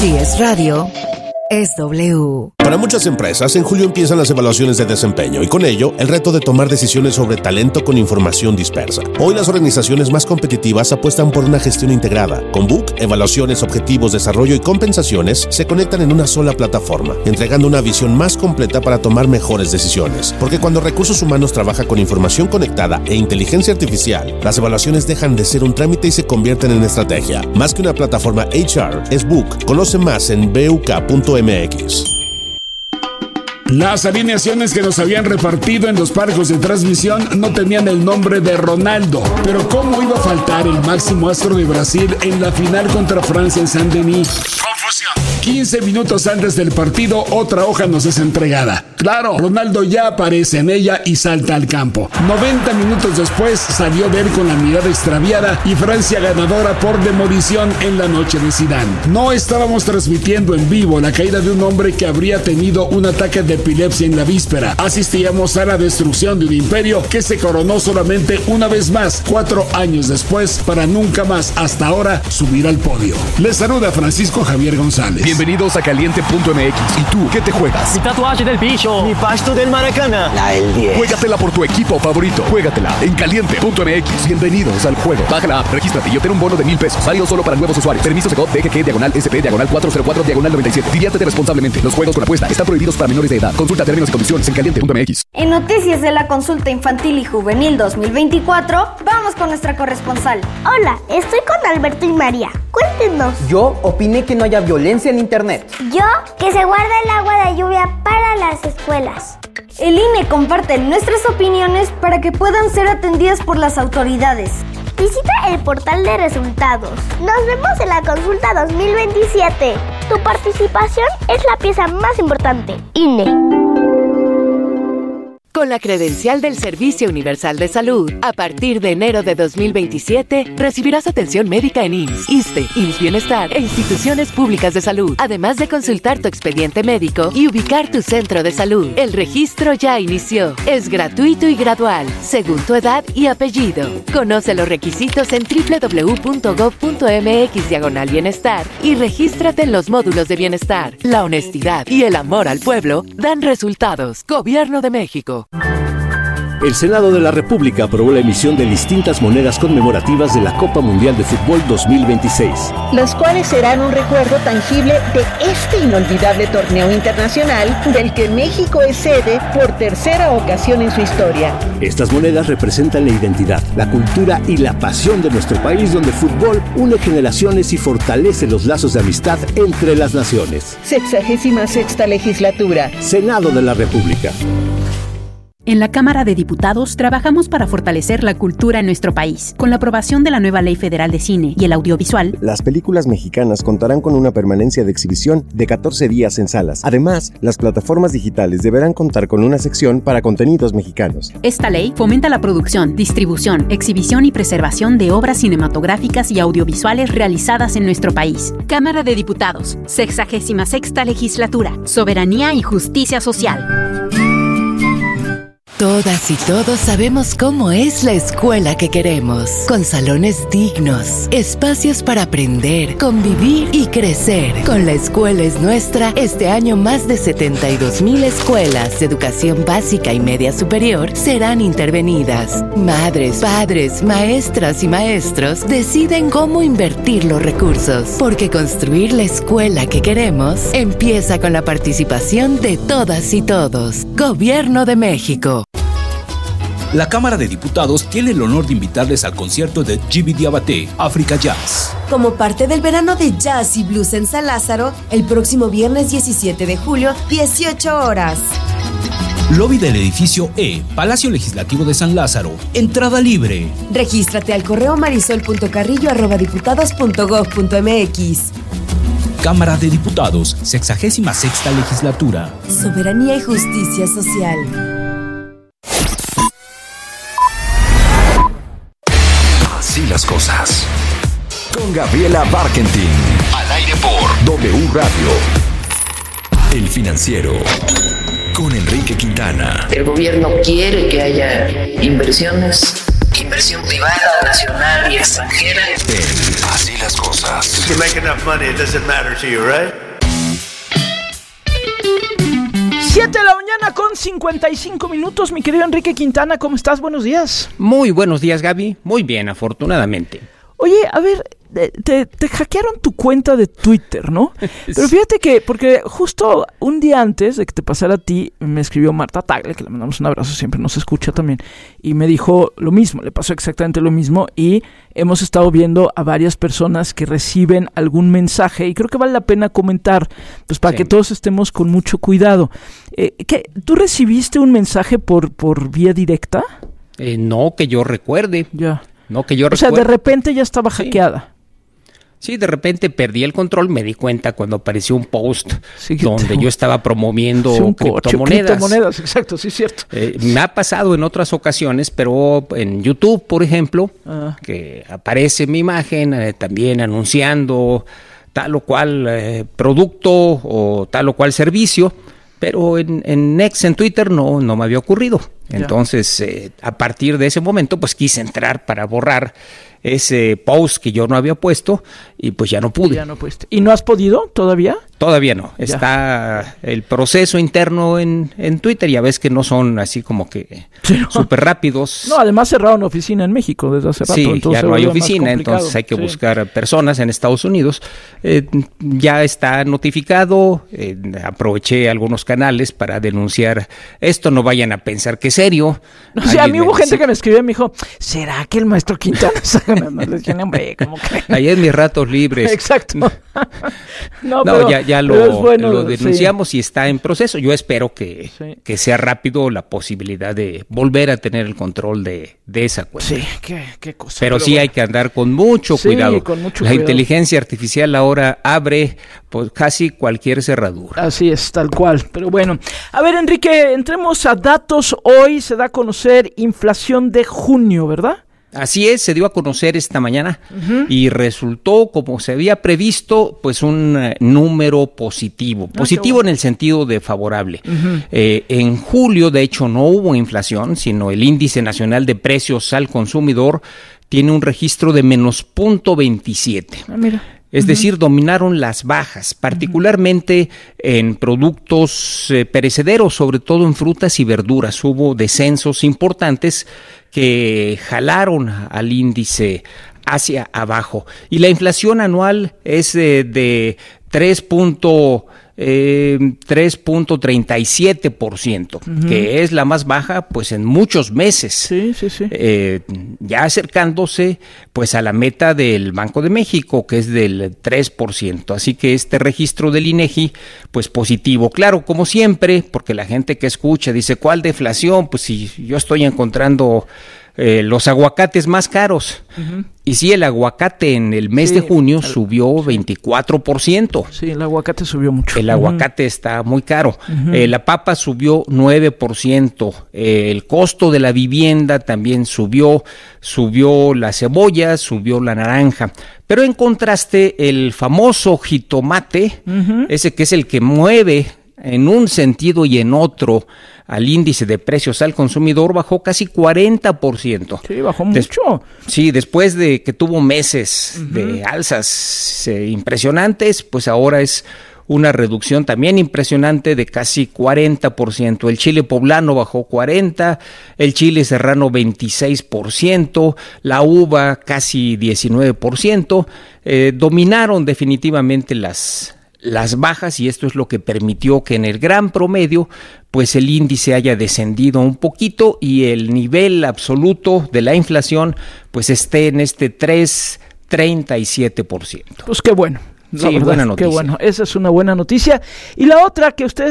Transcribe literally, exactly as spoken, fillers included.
Si es radio, es W. Para muchas empresas, en julio empiezan las evaluaciones de desempeño y con ello, el reto de tomar decisiones sobre talento con información dispersa. Hoy las organizaciones más competitivas apuestan por una gestión integrada. Con Book, evaluaciones, objetivos, desarrollo y compensaciones se conectan en una sola plataforma, entregando una visión más completa para tomar mejores decisiones. Porque cuando recursos humanos trabaja con información conectada e inteligencia artificial, las evaluaciones dejan de ser un trámite y se convierten en estrategia. Más que una plataforma H R, es Book. Conoce más en b u k punto m x. Las alineaciones que nos habían repartido en los palcos de transmisión no tenían el nombre de Ronaldo. Pero ¿cómo iba a faltar el máximo astro de Brasil en la final contra Francia en Saint-Denis? Confusión. quince minutos antes del partido, otra hoja nos es entregada. Claro, Ronaldo ya aparece en ella y salta al campo. noventa minutos después salió de él con la mirada extraviada y Francia ganadora por demolición en la noche de Zidane. No estábamos transmitiendo en vivo la caída de un hombre que habría tenido un ataque de epilepsia en la víspera. Asistíamos a la destrucción de un imperio que se coronó solamente una vez más, cuatro años después, para nunca más hasta ahora subir al podio. Les saluda Francisco Javier González. Bienvenidos a Caliente punto m x. ¿Y tú qué te juegas? Mi tatuaje del bicho. Mi pasto del Maracaná. La del diez. Juégatela por tu equipo favorito. Juégatela en Caliente punto m x. Bienvenidos al juego. Baja la app, regístrate y obtén un bono de mil pesos. Válido solo para nuevos usuarios. Permiso Segov D G G diagonal S P diagonal cuatro cero cuatro diagonal noventa y siete. Diviértete responsablemente. Los juegos con apuesta están prohibidos para menores de edad. Consulta términos y condiciones en Caliente punto m x. En noticias de la consulta infantil y juvenil dos mil veinticuatro, vamos con nuestra corresponsal. Hola, estoy con Alberto y María. Cuéntenos. Yo opiné que no haya violencia en internet. Yo, que se guarda el agua de lluvia para las escuelas. El I N E comparte nuestras opiniones para que puedan ser atendidas por las autoridades. Visita el portal de resultados. Nos vemos en la consulta dos mil veintisiete. Tu participación es la pieza más importante. I N E. Con la credencial del Servicio Universal de Salud, a partir de enero de dos mil veintisiete, recibirás atención médica en I M S S, ISSSTE, I M S S Bienestar e instituciones públicas de salud, además de consultar tu expediente médico y ubicar tu centro de salud. El registro ya inició. Es gratuito y gradual, según tu edad y apellido. Conoce los requisitos en doble u doble u doble u punto gob punto m x diagonal bienestar y regístrate en los módulos de bienestar. La honestidad y el amor al pueblo dan resultados. Gobierno de México. El Senado de la República aprobó la emisión de distintas monedas conmemorativas de la Copa Mundial de Fútbol dos mil veintiséis. Las cuales serán un recuerdo tangible de este inolvidable torneo internacional del que México es sede por tercera ocasión en su historia. Estas monedas representan la identidad, la cultura y la pasión de nuestro país, donde el fútbol une generaciones y fortalece los lazos de amistad entre las naciones. Sexagésima sexta legislatura. Senado de la República. En la Cámara de Diputados trabajamos para fortalecer la cultura en nuestro país. Con la aprobación de la nueva Ley Federal de Cine y el Audiovisual, las películas mexicanas contarán con una permanencia de exhibición de catorce días en salas. Además, las plataformas digitales deberán contar con una sección para contenidos mexicanos. Esta ley fomenta la producción, distribución, exhibición y preservación de obras cinematográficas y audiovisuales realizadas en nuestro país. Cámara de Diputados, sexagésima sexta legislatura, soberanía y justicia social. Todas y todos sabemos cómo es la escuela que queremos, con salones dignos, espacios para aprender, convivir y crecer. Con La Escuela es Nuestra, este año más de setenta y dos mil escuelas de educación básica y media superior serán intervenidas. Madres, padres, maestras y maestros deciden cómo invertir los recursos, porque construir la escuela que queremos empieza con la participación de todas y todos. Gobierno de México. La Cámara de Diputados tiene el honor de invitarles al concierto de G B Diabaté, Africa Jazz. Como parte del verano de Jazz y Blues en San Lázaro, el próximo viernes diecisiete de julio, dieciocho horas. Lobby del edificio E, Palacio Legislativo de San Lázaro. Entrada libre. Regístrate al correo marisol punto carrillo arroba diputados punto gob punto m x. Cámara de Diputados, sexagésima sexta legislatura. Soberanía y justicia social. Así las cosas. Con Gabriela Barkentin. Al aire por W Radio. El Financiero. Con Enrique Quintana. El gobierno quiere que haya inversiones inversión privada, nacional y extranjera. Así las cosas. You make enough money, it doesn't matter to you, right? siete de la mañana con cincuenta y cinco minutos, mi querido Enrique Quintana, ¿cómo estás? Buenos días. Muy buenos días, Gaby. Muy bien, afortunadamente. Oye, a ver, te, te hackearon tu cuenta de Twitter, ¿no? Pero fíjate que, porque justo un día antes de que te pasara a ti, me escribió Marta Tagle, que le mandamos un abrazo, siempre nos escucha también, y me dijo lo mismo, le pasó exactamente lo mismo, y hemos estado viendo a varias personas que reciben algún mensaje, y creo que vale la pena comentar, pues para sí. que todos estemos con mucho cuidado. Eh, ¿qué, ¿Tú recibiste un mensaje por, por vía directa? Eh, no, que yo recuerde. Ya. No, que yo o recuerde. sea, de repente ya estaba sí. hackeada. Sí, de repente perdí el control, me di cuenta cuando apareció un post sí, donde tengo... yo estaba promoviendo sí, un criptomonedas. Criptomonedas, exacto, sí es cierto. Eh, me ha pasado en otras ocasiones, pero en YouTube, por ejemplo, ah. que aparece mi imagen eh, también anunciando tal o cual eh, producto o tal o cual servicio, pero en, en X, en Twitter, no, no me había ocurrido. Ya. Entonces, eh, a partir de ese momento, pues quise entrar para borrar ese post que yo no había puesto y pues ya no pude. Ya no pudiste. ¿Y no has podido todavía? Todavía no. Ya. Está el proceso interno en, en Twitter, ya ves que no son así como que sí, no. súper rápidos. No, además cerraron oficina en México desde hace rato. Sí, entonces ya no hay oficina, entonces hay que sí. buscar personas en Estados Unidos. Eh, ya está notificado, eh, aproveché algunos canales para denunciar esto, no vayan a pensar que es serio. O sea, a mí hubo me, gente sí. que me escribió y me dijo, ¿será que el maestro Quintana está ganando? Les dije, hombre, ¿cómo creen? Ahí en mis ratos libres. Exacto. no, no pero, ya, ya lo, bueno, lo denunciamos sí. y está en proceso. Yo espero que, sí. que sea rápido la posibilidad de volver a tener el control de, de esa cuenta. Sí, qué, qué cosa. Pero, pero sí bueno. hay que andar con mucho sí, cuidado. Con mucho la cuidado. inteligencia artificial ahora abre pues, casi cualquier cerradura. Así es, tal cual. Pero bueno, a ver, Enrique, entremos a datos. Hoy se da a conocer inflación de junio, ¿verdad? Así es, se dio a conocer esta mañana uh-huh. y resultó, como se había previsto, pues un uh, número positivo. Ah, positivo bueno. en el sentido de favorable. Uh-huh. Eh, en julio, de hecho, no hubo inflación, sino el índice nacional de precios al consumidor tiene un registro de menos cero punto veintisiete. Ah, mira. Es uh-huh. decir, dominaron las bajas, particularmente uh-huh. en productos eh, perecederos, sobre todo en frutas y verduras. Hubo descensos importantes que jalaron al índice hacia abajo. Y la inflación anual es eh, de tres punto treinta y siete por ciento, uh-huh. que es la más baja pues en muchos meses. Sí, sí, sí. Eh, ya acercándose pues a la meta del Banco de México, que es del tres por ciento. Así que este registro del INEGI pues positivo. Claro, como siempre, porque la gente que escucha dice, ¿cuál deflación? Pues si yo estoy encontrando Eh, los aguacates más caros. Uh-huh. Y sí, el aguacate en el mes sí, de junio el, subió sí. veinticuatro por ciento. Sí, el aguacate subió mucho. El aguacate uh-huh. está muy caro. Uh-huh. Eh, la papa subió nueve por ciento. Eh, el costo de la vivienda también subió. Subió la cebolla, subió la naranja. Pero en contraste, el famoso jitomate, uh-huh. ese que es el que mueve en un sentido y en otro al índice de precios al consumidor, bajó casi cuarenta por ciento. Sí, bajó mucho. Des- sí, después de que tuvo meses uh-huh. de alzas eh, impresionantes, pues ahora es una reducción también impresionante de casi cuarenta por ciento. El chile poblano bajó cuarenta por ciento, el chile serrano veintiséis por ciento, la uva casi diecinueve por ciento. Eh, dominaron definitivamente las... las bajas, y esto es lo que permitió que en el gran promedio pues el índice haya descendido un poquito y el nivel absoluto de la inflación pues esté en este tres punto treinta y siete por ciento. Pues qué bueno. La sí, verdad, buena noticia. Qué bueno, esa es una buena noticia. Y la otra que ustedes